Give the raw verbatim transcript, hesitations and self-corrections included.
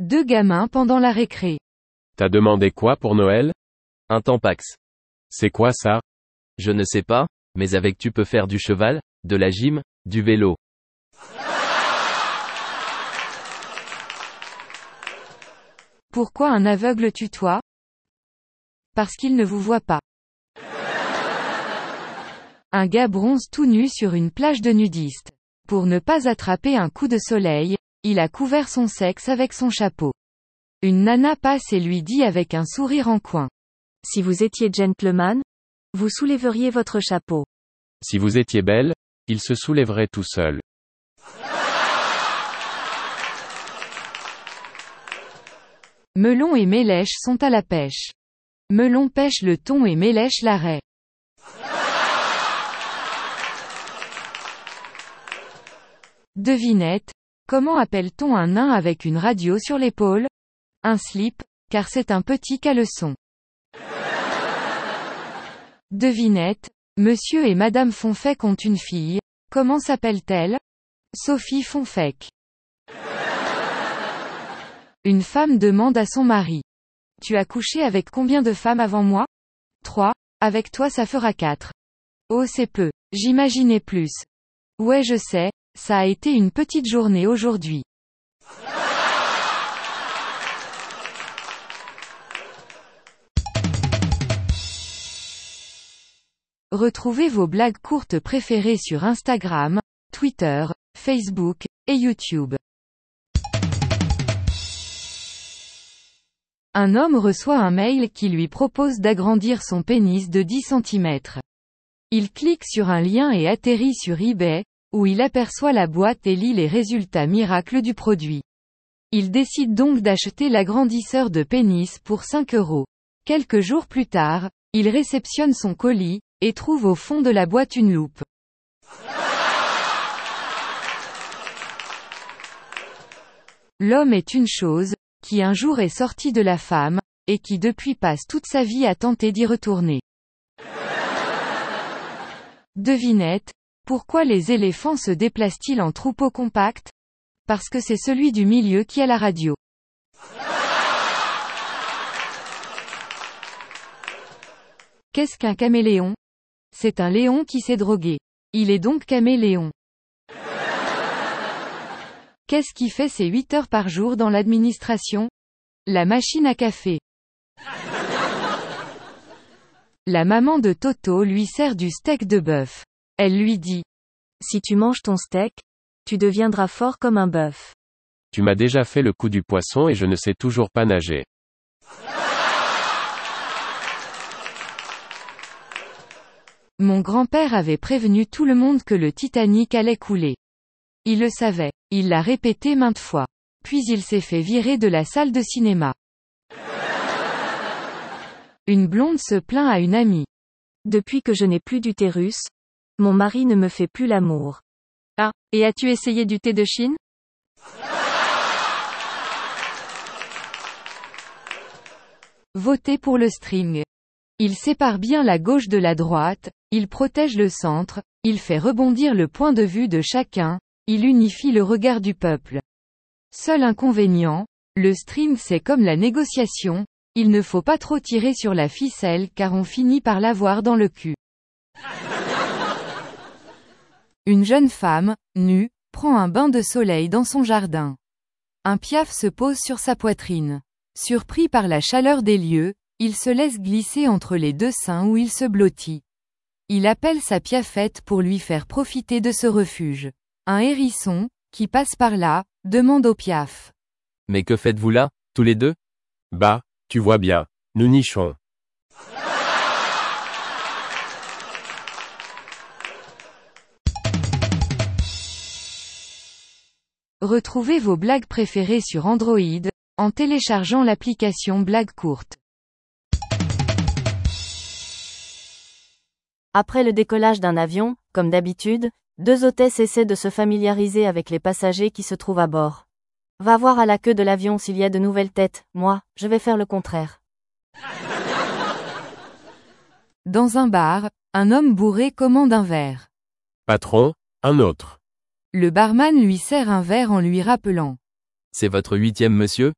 Deux gamins pendant la récré. T'as demandé quoi pour Noël? Un Tampax. C'est quoi ça? Je ne sais pas, mais avec tu peux faire du cheval, de la gym, du vélo. Pourquoi un aveugle tutoie? Parce qu'il ne vous voit pas. Un gars bronze tout nu sur une plage de nudistes. Pour ne pas attraper un coup de soleil, il a couvert son sexe avec son chapeau. Une nana passe et lui dit avec un sourire en coin. Si vous étiez gentleman, vous soulèveriez votre chapeau. Si vous étiez belle, il se soulèverait tout seul. Melon et Mélèche sont à la pêche. Melon pêche le thon et Mélèche la raie. Devinette, comment appelle-t-on un nain avec une radio sur l'épaule? Un slip, car c'est un petit caleçon. Devinette, Monsieur et Madame Fonfec ont une fille, comment s'appelle-t-elle? Sophie Fonfec. Une femme demande à son mari. Tu as couché avec combien de femmes avant moi? Trois, avec toi ça fera quatre. Oh c'est peu, j'imaginais plus. Ouais je sais, ça a été une petite journée aujourd'hui. Retrouvez vos blagues courtes préférées sur Instagram, Twitter, Facebook, et YouTube. Un homme reçoit un mail qui lui propose d'agrandir son pénis de dix centimètres. Il clique sur un lien et atterrit sur eBay, où il aperçoit la boîte et lit les résultats miracles du produit. Il décide donc d'acheter l'agrandisseur de pénis pour cinq euros. Quelques jours plus tard, il réceptionne son colis, et trouve au fond de la boîte une loupe. L'homme est une chose, qui un jour est sorti de la femme, et qui depuis passe toute sa vie à tenter d'y retourner. Devinette, pourquoi les éléphants se déplacent-ils en troupeau compact? Parce que c'est celui du milieu qui a la radio. Qu'est-ce qu'un caméléon? C'est un léon qui s'est drogué. Il est donc caméléon. Qu'est-ce qui fait ses huit heures par jour dans l'administration? La machine à café. La maman de Toto lui sert du steak de bœuf. Elle lui dit: Si tu manges ton steak, tu deviendras fort comme un bœuf. Tu m'as déjà fait le coup du poisson et je ne sais toujours pas nager. Mon grand-père avait prévenu tout le monde que le Titanic allait couler. Il le savait. Il l'a répété maintes fois. Puis il s'est fait virer de la salle de cinéma. Une blonde se plaint à une amie. Depuis que je n'ai plus d'utérus, mon mari ne me fait plus l'amour. Ah, et as-tu essayé du thé de Chine? Votez pour le string. Il sépare bien la gauche de la droite, il protège le centre, il fait rebondir le point de vue de chacun, il unifie le regard du peuple. Seul inconvénient, le string c'est comme la négociation, il ne faut pas trop tirer sur la ficelle car on finit par l'avoir dans le cul. Une jeune femme, nue, prend un bain de soleil dans son jardin. Un piaf se pose sur sa poitrine. Surpris par la chaleur des lieux, il se laisse glisser entre les deux seins où il se blottit. Il appelle sa piafette pour lui faire profiter de ce refuge. Un hérisson, qui passe par là, demande au piaf. Mais que faites-vous là, tous les deux? Bah, tu vois bien, nous nichons. Retrouvez vos blagues préférées sur Android, en téléchargeant l'application Blagues courtes. Après le décollage d'un avion, comme d'habitude, deux hôtesses essaient de se familiariser avec les passagers qui se trouvent à bord. Va voir à la queue de l'avion s'il y a de nouvelles têtes, moi, je vais faire le contraire. Dans un bar, un homme bourré commande un verre. Patron, un autre. Le barman lui sert un verre en lui rappelant. C'est votre huitième monsieur?